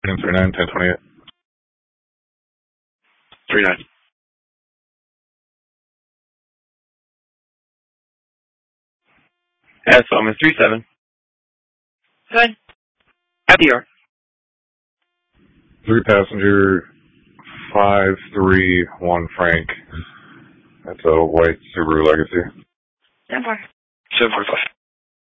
1039, 1028. 39. Asphalt is 37. Good. IPR. 3 passenger, 531 Frank. That's a white Subaru Legacy. 745.